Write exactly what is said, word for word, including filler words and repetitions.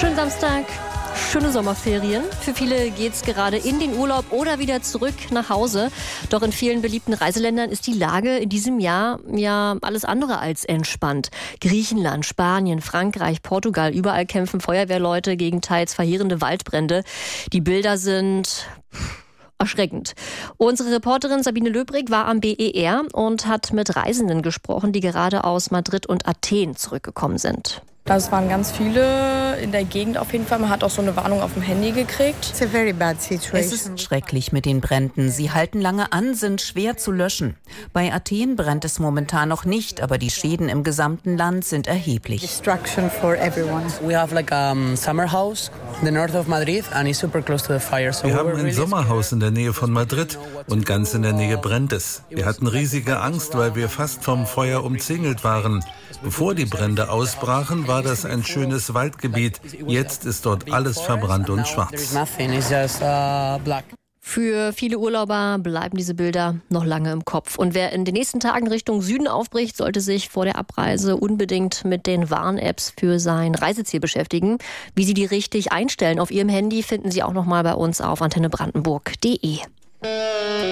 Schönen Samstag, schöne Sommerferien. Für viele geht's gerade in den Urlaub oder wieder zurück nach Hause. Doch in vielen beliebten Reiseländern ist die Lage in diesem Jahr ja alles andere als entspannt. Griechenland, Spanien, Frankreich, Portugal, überall kämpfen Feuerwehrleute gegen teils verheerende Waldbrände. Die Bilder sind erschreckend. Unsere Reporterin Sabine Löbrig war am B E R und hat mit Reisenden gesprochen, die gerade aus Madrid und Athen zurückgekommen sind. Das waren ganz viele in der Gegend auf jeden Fall. Man hat auch so eine Warnung auf dem Handy gekriegt. It's a very bad situation. Es ist schrecklich mit den Bränden. Sie halten lange an, sind schwer zu löschen. Bei Athen brennt es momentan noch nicht, aber die Schäden im gesamten Land sind erheblich. Destruction for everyone. We have like a summer house in the north of Madrid and it's super close to the fire. So wir haben ein Sommerhaus in der Nähe von Madrid und ganz in der Nähe brennt es. Wir hatten riesige Angst, weil wir fast vom Feuer umzingelt waren. Bevor die Brände ausbrachen, war das ein schönes Waldgebiet. Jetzt ist dort alles verbrannt und schwarz. Für viele Urlauber bleiben diese Bilder noch lange im Kopf. Und wer in den nächsten Tagen Richtung Süden aufbricht, sollte sich vor der Abreise unbedingt mit den Warn-Apps für sein Reiseziel beschäftigen. Wie Sie die richtig einstellen auf Ihrem Handy, finden Sie auch noch mal bei uns auf antenne brandenburg punkt de.